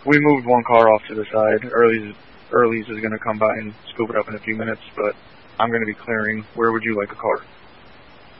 We moved one car off to the side. Early's is going to come by and scoop it up in a few minutes, but I'm going to be clearing. Where would you like a car?